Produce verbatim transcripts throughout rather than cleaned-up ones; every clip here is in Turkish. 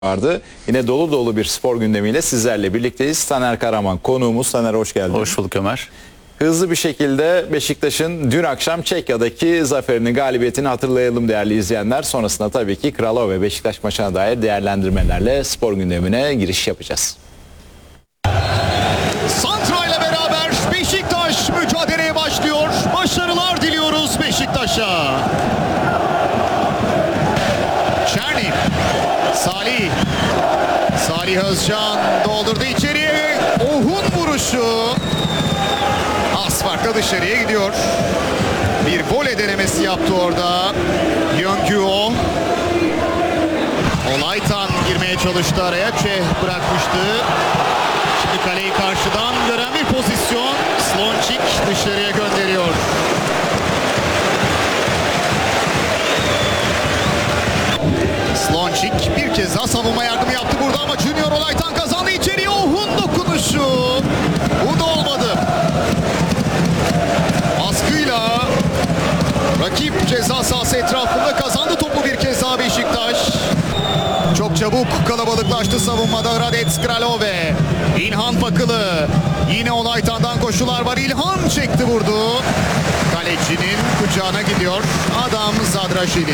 vardı. Yine dolu dolu bir spor gündemiyle sizlerle birlikteyiz. Taner Karaman konuğumuz. Taner hoş geldin. Hoş bulduk Ömer. Hızlı bir şekilde Beşiktaş'ın dün akşam Çekya'daki zaferini, galibiyetini hatırlayalım değerli izleyenler. Sonrasında tabii ki Kralova ve Beşiktaş maçına dair değerlendirmelerle spor gündemine giriş yapacağız. Santra ile beraber Beşiktaş mücadeleye başlıyor. Başarılar diliyoruz Beşiktaş'a. Çerni, Salih, Salih Özcan doldurdu içeriye. Ohun vuruşu. Az farkla dışarıya gidiyor. Bir voley denemesi yaptı orada. Yöngüo. Olaytan girmeye çalıştı araya. Çeh bırakmıştı. Şimdi kaleyi karşıdan gören bir pozisyon. Slončík dışarıya gönderiyor. Slončík bir kez daha savunma yardımı yaptı burada ama Junior Olaytan kazandı içeriye. Ohun dokunuşu. Bu da olmadı. Baskıyla rakip ceza sahası etrafında kazandı topu bir kez daha Beşiktaş. Çok çabuk kalabalıklaştı savunmada Radec Kralove. İlhan Fakılı. Yine Olaytan'dan koşular var. İlhan çekti vurdu. Kalecinin kucağına gidiyor. Adam Zadraşil'in.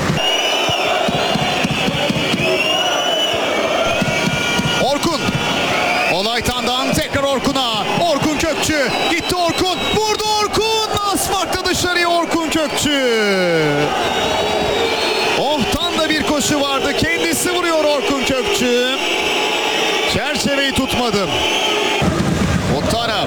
Orkun. Olaytan'dan tekrar Orkun'a. Orkun Kökçü. Gitti Orkun. Vurdu Orkun. Az farkla dışarıya Orkun Kökçü. Ohtan da bir koşu vardı. Kendisi vuruyor Orkun Kökçü. Çerçeveyi tutmadı. Otara.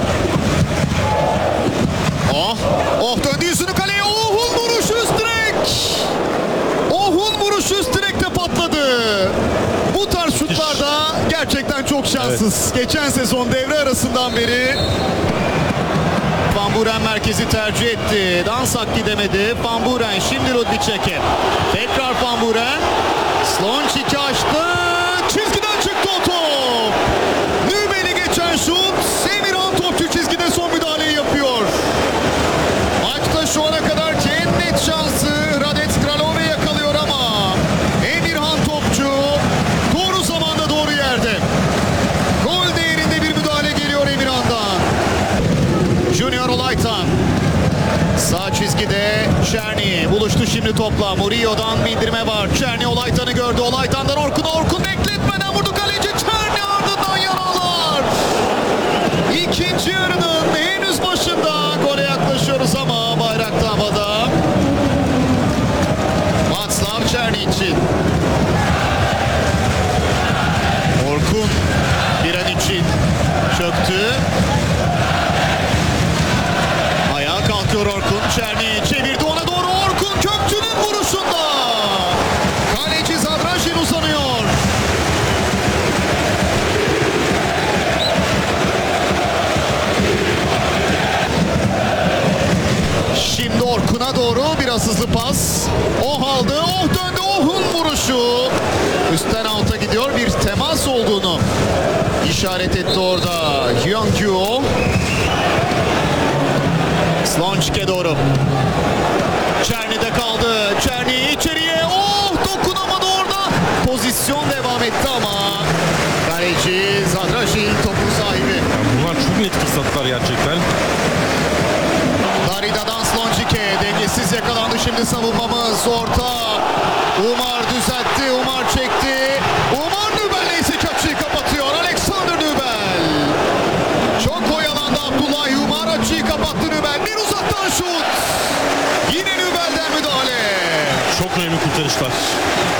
Oh. Oh döndü yüzünü kaleye. Ohun vuruşu üst direk. Ohun vuruşu üst direkte patladı. Bu tarz şutlarda gerçekten çok şanssız. Evet. Geçen sezon devre arasından beri Van Buren merkezi tercih etti. Dansak gidemedi. Van Buren şimdi Rudicek'e. Tekrar Van Buren. Slončík'i açtı. Çizgiden çıktı o top. Nübel'i geçen şut. Emirhan topçu çizgide son müdahaleyi yapıyor. Maçta şu ana kadar en net şansı Radec Kralove yakalıyor ama Emirhan topçu doğru zamanda doğru yerde. Gol değerinde bir müdahale geliyor Emirhan'dan. Junior Olaytan. Sağ çizgide Çerni buluştu şimdi topla. Murillo'dan bindirme var. Çerni Olaytan'ı gördü. Olaytan'dan Orkun. Orkun bekletmeden vurdu kaleci. Çerni ardından yaralar. İkinci yarının henüz başında gole yaklaşıyoruz ama bayrak da havada. Václav Černý için. Orkun bir an için çöktü. Ayağa kalkıyor Orkun. Çerni çevirdi ona doğru. Orkun Kökçü'nün vuruşunda. Kaleci Zadražin uzanıyor. Şimdi Orkun'a doğru biraz hızlı pas. Oh aldı. Oh döndü. Oh'un vuruşu. Üstten alta gidiyor. Bir temas olduğunu işaret etti orada Yöngüo. Slončík'e doğru. Çerni'de kaldı. Çerni içeriye. Oh dokunamadı orada. Pozisyon devam etti ama kaleci Zadražin topun sahibi. Bunlar çok net fırsatlar gerçekten. Darida'dan Slončík'e dengesiz yakalandı şimdi savunmamız. Orta. Umar düzeltti. Umar çekti. Umar Nübel ise açıyı kapatıyor. Alexander Nübel. Çok oyalandı Abdullah Umar. Açıyı kapattı Nübel. Bir uzaktan şut. Yine Nübel'den müdahale. Çok önemli kurtarışlar.